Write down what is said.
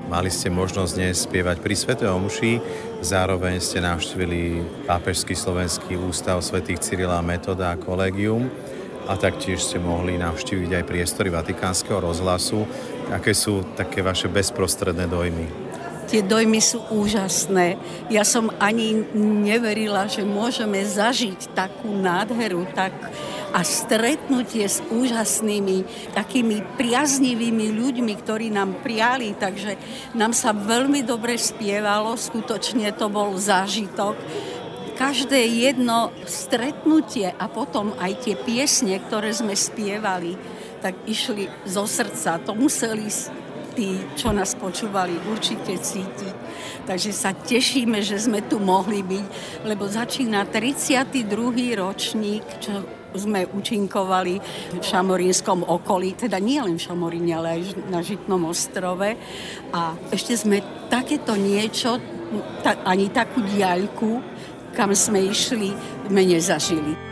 Mali ste možnosť dnes spievať pri svätej omši, zároveň ste navštívili Pápežský slovenský ústav svätých Cyrila a Metoda a Collegium a taktiež ste mohli navštíviť aj priestory Vatikánskeho rozhlasu. Aké sú také vaše bezprostredné dojmy? Tie dojmy sú úžasné. Ja som ani neverila, že môžeme zažiť takú nádheru a stretnutie s úžasnými, takými priaznivými ľuďmi, ktorí nám prijali. Takže nám sa veľmi dobre spievalo, skutočne to bol zážitok. Každé jedno stretnutie a potom aj tie piesne, ktoré sme spievali, tak išli zo srdca. To museli tí, čo nás počúvali, určite cítiť. Takže sa tešíme, že sme tu mohli byť, lebo začína 32. ročník, čo sme účinkovali v Šamorínskom okolí, teda nie len v Šamoríne, ale aj na Žitnom ostrove. A ešte sme takéto niečo, ani takú diaľku, kam sme išli, sme nezažili.